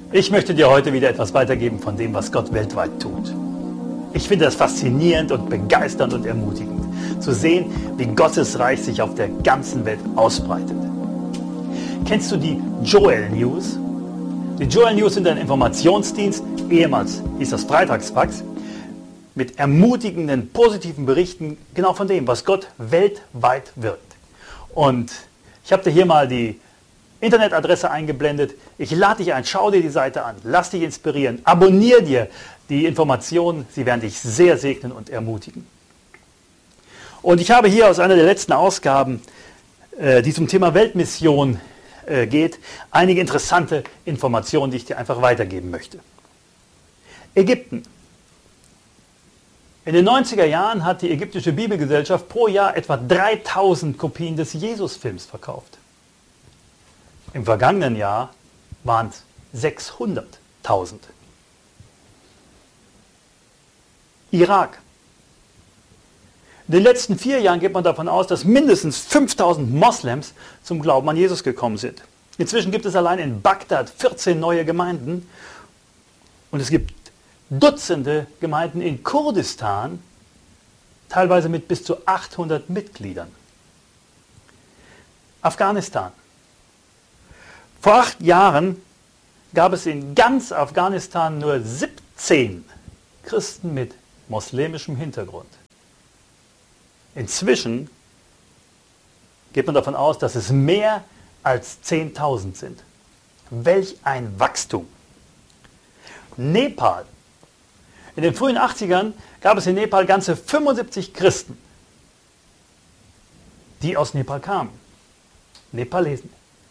Ich möchte dir heute wieder etwas weitergeben von dem, was Gott weltweit tut. Ich finde es faszinierend und begeisternd und ermutigend, zu sehen, wie Gottes Reich sich auf der ganzen Welt ausbreitet. Kennst du die Joel News? Die Joel News sind ein Informationsdienst, ehemals hieß das Freitagsfax, mit ermutigenden, positiven Berichten genau von dem, was Gott weltweit wirkt. Und ich habe dir hier mal die Internetadresse eingeblendet. Ich lade dich ein, schau dir die Seite an, lass dich inspirieren, abonniere dir die Informationen, sie werden dich sehr segnen und ermutigen. Und ich habe hier aus einer der letzten Ausgaben, die zum Thema Weltmission geht, einige interessante Informationen, die ich dir einfach weitergeben möchte. Ägypten. In den 90er Jahren hat die ägyptische Bibelgesellschaft pro Jahr etwa 3000 Kopien des Jesus-Films verkauft. Im vergangenen Jahr waren es 600.000. Irak. In den letzten 4 Jahren geht man davon aus, dass mindestens 5000 Moslems zum Glauben an Jesus gekommen sind. Inzwischen gibt es allein in Bagdad 14 neue Gemeinden und es gibt Dutzende Gemeinden in Kurdistan, teilweise mit bis zu 800 Mitgliedern. Afghanistan. Vor 8 Jahren gab es in ganz Afghanistan nur 17 Christen mit moslemischem Hintergrund. Inzwischen geht man davon aus, dass es mehr als 10.000 sind. Welch ein Wachstum! Nepal. In den frühen 80ern gab es in Nepal ganze 75 Christen, die aus Nepal kamen. Nepalesen.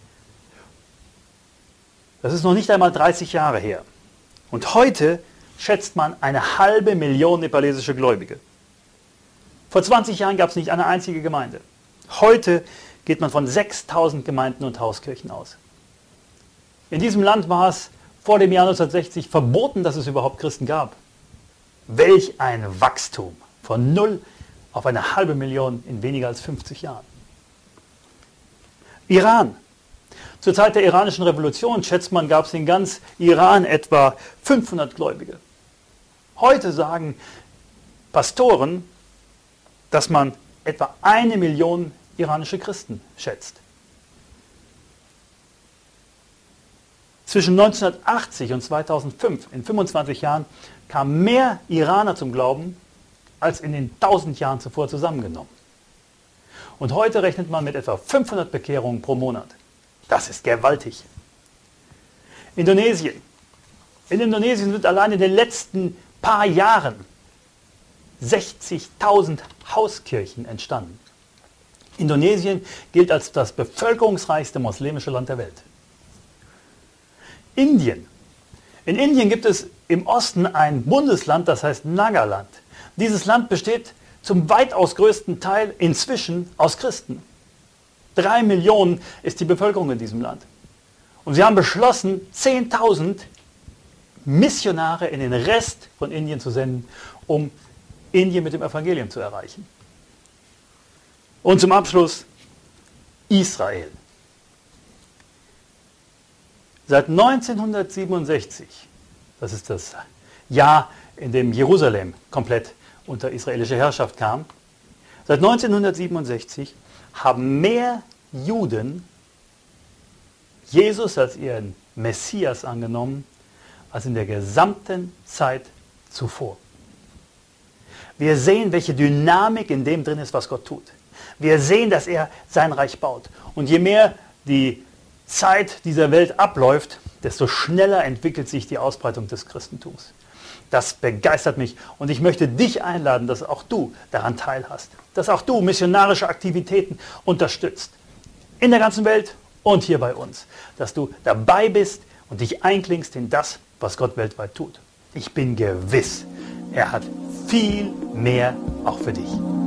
Das ist noch nicht einmal 30 Jahre her. Und heute schätzt man 500.000 nepalesische Gläubige. Vor 20 Jahren gab es nicht eine einzige Gemeinde. Heute geht man von 6.000 Gemeinden und Hauskirchen aus. In diesem Land war es vor dem Jahr 1960 verboten, dass es überhaupt Christen gab. Welch ein Wachstum! Von 0 auf 500.000 in weniger als 50 Jahren. Iran. Zur Zeit der iranischen Revolution, schätzt man, gab es in ganz Iran etwa 500 Gläubige. Heute sagen Pastoren, dass man etwa 1 Million iranische Christen schätzt. Zwischen 1980 und 2005, in 25 Jahren, kamen mehr Iraner zum Glauben als in den 1000 Jahren zuvor zusammengenommen. Und heute rechnet man mit etwa 500 Bekehrungen pro Monat. Das ist gewaltig. Indonesien. In Indonesien sind allein in den letzten paar Jahren 60.000 Hauskirchen entstanden. Indonesien gilt als das bevölkerungsreichste moslemische Land der Welt. Indien. In Indien gibt es im Osten ein Bundesland, das heißt Nagaland. Dieses Land besteht zum weitaus größten Teil inzwischen aus Christen. 3 Millionen ist die Bevölkerung in diesem Land. Und sie haben beschlossen, 10.000 Missionare in den Rest von Indien zu senden, um Indien mit dem Evangelium zu erreichen. Und zum Abschluss Israel. Seit 1967, das ist das Jahr, in dem Jerusalem komplett unter israelische Herrschaft kam, seit 1967 haben mehr Juden Jesus als ihren Messias angenommen, als in der gesamten Zeit zuvor. Wir sehen, welche Dynamik in dem drin ist, was Gott tut. Wir sehen, dass er sein Reich baut. Und je mehr die Zeit dieser Welt abläuft, desto schneller entwickelt sich die Ausbreitung des Christentums. Das begeistert mich und ich möchte dich einladen, dass auch du daran teilhast. Dass auch du missionarische Aktivitäten unterstützt. In der ganzen Welt und hier bei uns. Dass du dabei bist und dich einklingst in das, was Gott weltweit tut. Ich bin gewiss, er hat viel mehr auch für dich.